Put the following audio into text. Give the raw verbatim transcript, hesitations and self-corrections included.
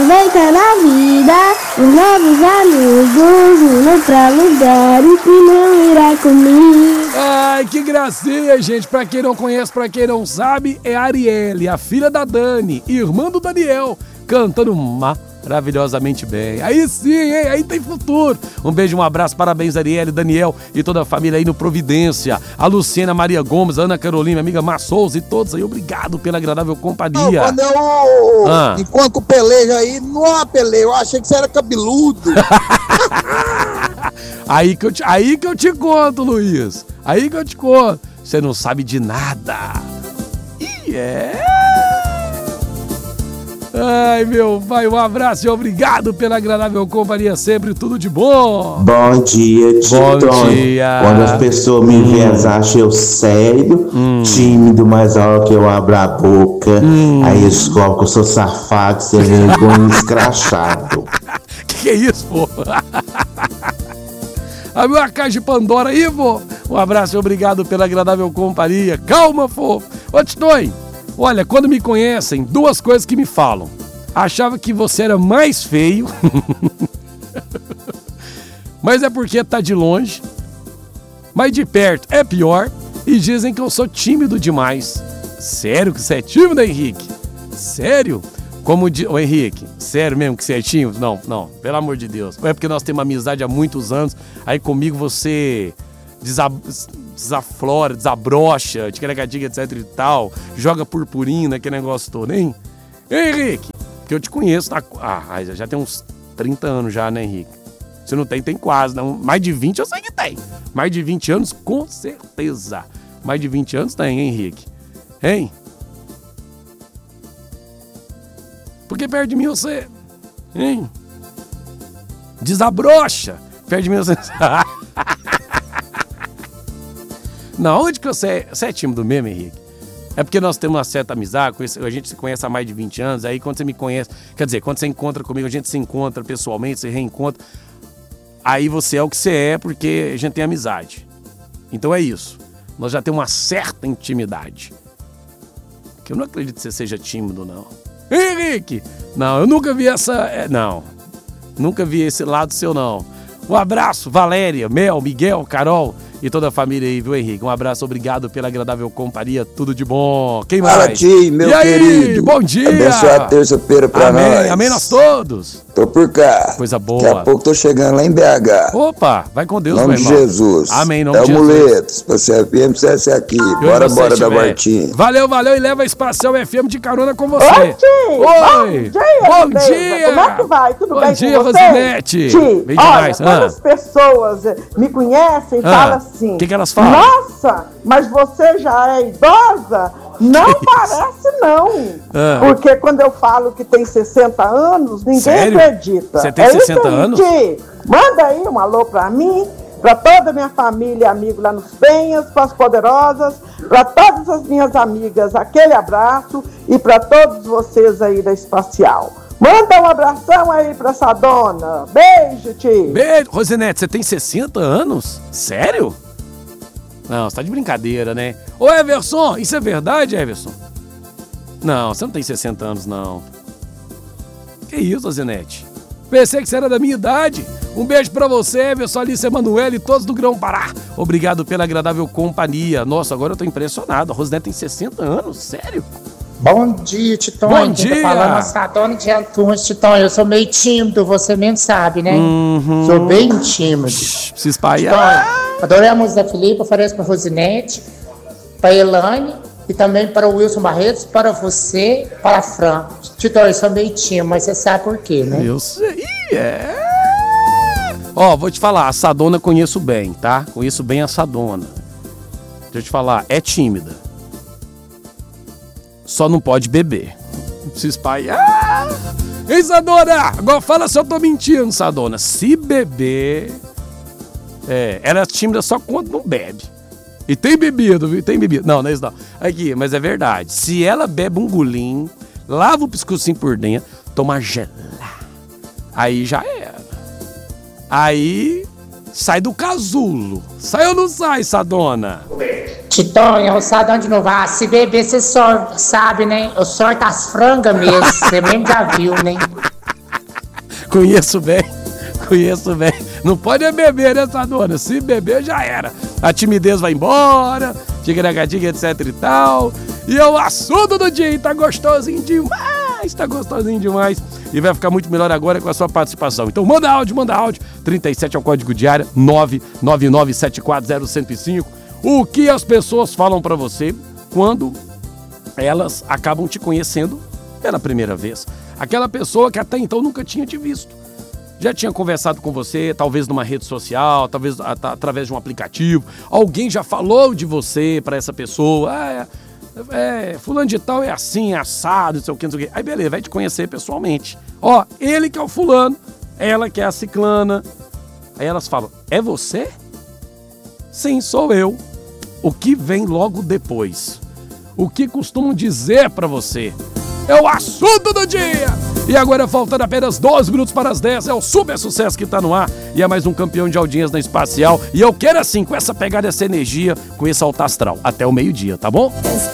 aproveita na vida os novos amigos, indo pra lugares que não irá comigo. Ai, que gracinha, gente. Pra quem não conhece, pra quem não sabe, é a Arielle, a filha da Dani, irmã do Daniel, cantando maravilhosamente bem. Aí sim, hein? Aí tem futuro. Um beijo, um abraço, parabéns, Arielle, Daniel e toda a família aí no Providência. A Luciana, Maria Gomes, a Ana Carolina, minha amiga Mar Souza e todos aí. Obrigado pela agradável companhia. Não, quando eu ah. encontro o pelejo aí, não é pelejo, eu achei que você era cabeludo. aí, que eu te, aí que eu te conto, Luiz. Aí que eu te conto. Você não sabe de nada. E é... Ai, meu pai, um abraço e obrigado pela agradável companhia sempre, tudo de bom. Bom dia, Titão. Bom dia. Quando as pessoas me veem, elas acham eu sério, hum. tímido, mas a hora que eu abro a boca, hum. aí eles descobrem que eu sou safado, sem vergonha, escrachado. Que que é isso, pô? Abriu a caixa de Pandora aí, pô. Um abraço e obrigado pela agradável companhia. Calma, fofo. Ô, Titões. Olha, quando me conhecem, duas coisas que me falam. Achava que você era mais feio, mas é porque tá de longe, mas de perto é pior, e dizem que eu sou tímido demais. Sério que você é tímido, Henrique? Sério? Como de... Ô, Henrique, sério mesmo que você é tímido? Não, não, pelo amor de Deus. Ou é porque nós temos uma amizade há muitos anos, aí comigo você... Desab... desaflora, desabrocha, ticaracatica, etc e tal, joga purpurina, aquele negócio todo, hein? Ei, Henrique, que eu te conheço, tá... ah, já tem uns trinta anos já, né, Henrique? Se não tem, tem quase, não. Mais de vinte eu sei que tem. Mais de vinte anos, com certeza. Mais de vinte anos tem, hein, Henrique? Hein? Porque perto de mim você... Hein? Desabrocha. Perto de mim você... Não, onde que você é, você é tímido mesmo, Henrique? É porque nós temos uma certa amizade, a gente se conhece há mais de vinte anos, aí quando você me conhece, quer dizer, quando você encontra comigo, a gente se encontra pessoalmente, se reencontra, aí você é o que você é porque a gente tem amizade. Então é isso, nós já temos uma certa intimidade. Que eu não acredito que você seja tímido, não. Henrique! Não, eu nunca vi essa... É, não, nunca vi esse lado seu, não. Um abraço, Valéria, Mel, Miguel, Carol... E toda a família aí, viu, Henrique? Um abraço, obrigado pela agradável companhia, tudo de bom. Quem mais? Fala, Ti, meu e aí? querido. Bom dia. Abençoa a terça-feira pra Amém. nós. Amém, nós todos. Tô por cá. Coisa boa. Daqui a pouco tô chegando lá em B H. Opa, vai com Deus, nome meu irmão. de Jesus. Amém, nome é de Jesus. Muleto, Espacial F M, C S aqui. Eu bora, bora da Martim. Valeu, valeu, e leva a Espacial F M de carona com você. Oi, Ti. Oi. Bom dia, Bom beleza? dia. Como é que vai? Tudo Bom bem dia, com você? Rosinete. Ti, Bem olha, demais. quando Ah. as pessoas me conhecem, Ah. falam assim... O que que elas falam? Nossa, mas você já é idosa? Não parece, não. Ah. Porque quando eu falo que tem sessenta anos, ninguém Sério? acredita. Você tem é sessenta isso aí, anos? Ti. Manda aí um alô pra mim, pra toda a minha família e amigo lá nos Penhas, para as Poderosas, pra todas as minhas amigas, aquele abraço, e pra todos vocês aí da Espacial. Manda um abração aí pra essa dona. Beijo, Ti. Beijo. Rosinete, você tem sessenta anos? Sério? Não, você tá de brincadeira, né? Ô, Everson, isso é verdade, Everson? Não, você não tem sessenta anos, não. Que isso, Rosinete? Pensei que você era da minha idade. Um beijo pra você, Everson, Alice, Emanuele e todos do Grão Pará. Obrigado pela agradável companhia. Nossa, agora eu tô impressionado. A Rosinete tem sessenta anos, sério? Bom dia, Titão. Bom Quem dia. tá falando é Sadona de Antunes, Titão. Eu sou meio tímido, você mesmo sabe, né? Uhum. Sou bem tímido. Se espalhar. Adorei a música da Felipe, ofereço pra Rosinete, pra Elane e também para o Wilson Barretos, para você, para a Fran. Titão, eu sou meio tímido, mas você sabe por quê, né? Eu sei, é. Ó, vou te falar, a Sadona eu conheço bem, tá? Conheço bem a Sadona. Deixa eu te falar, é tímida. Só não pode beber. Se espalhar. Ei, Sadona! Agora fala se eu tô mentindo, Sadona. Se beber... É, ela é tímida só quando não bebe. E tem bebido, viu? Tem bebido. Não, não é isso não. Aqui, mas é verdade. Se ela bebe um golinho, lava o pescocinho por dentro, toma gelada. Aí já era. Aí sai do casulo. Sai ou não sai, Sadona? Titão, eu Sadão de novo. Ah, se beber, você só sabe, né? Eu sorto as frangas mesmo. Você mesmo já viu, né? Conheço bem, conheço bem. Não pode é beber, né, essa dona? Se beber, já era. A timidez vai embora, tigaragadinha, etc e tal. E é o assunto do dia, tá gostosinho demais, tá gostosinho demais. E vai ficar muito melhor agora com a sua participação. Então manda áudio, manda áudio. trinta e sete é o código de área, nove nove nove sete quatro zero um zero cinco. O que as pessoas falam pra você quando elas acabam te conhecendo pela primeira vez? Aquela pessoa que até então nunca tinha te visto. Já tinha conversado com você, talvez numa rede social, talvez at- através de um aplicativo. Alguém já falou de você pra essa pessoa. Ah, é, é, fulano de tal é assim, é assado, não sei o que, não sei o que. Aí beleza, vai te conhecer pessoalmente. Ó, ele que é o fulano, ela que é a ciclana. Aí elas falam, é você? Sim, sou eu. O que vem logo depois? O que costumam dizer pra você? É o assunto do dia! E agora, faltando apenas doze minutos para as dez, é o super sucesso que tá no ar. E é mais um campeão de audiência na Espacial. E eu quero assim, com essa pegada, essa energia, com esse alto astral. Até o meio-dia, tá bom?